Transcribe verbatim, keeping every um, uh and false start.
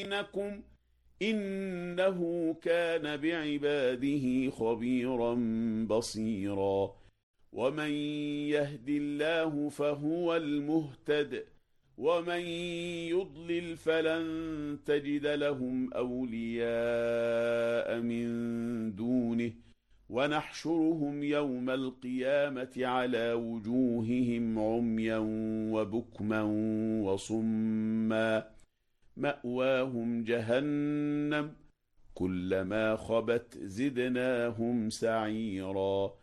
بينكم إنه كان بعباده خبيرا بصيرا ومن يهد الله فهو المهتد ومن يضلل فلن تجد لهم أولياء من دونه ونحشرهم يوم القيامة على وجوههم عميا وبكما وصما مأواهم جهنم كلما خبت زدناهم سعيرا